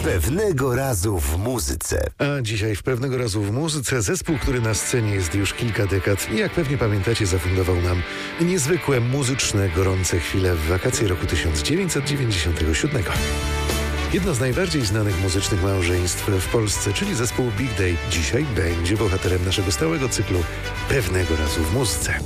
Pewnego razu w muzyce. A dzisiaj w Pewnego razu w muzyce zespół, który na scenie jest już kilka dekad i jak pewnie pamiętacie, zafundował nam niezwykłe muzyczne, gorące chwile w wakacje roku 1997. Jedno z najbardziej znanych muzycznych małżeństw w Polsce, czyli zespół Big Day, dzisiaj będzie bohaterem naszego stałego cyklu Pewnego razu w muzyce.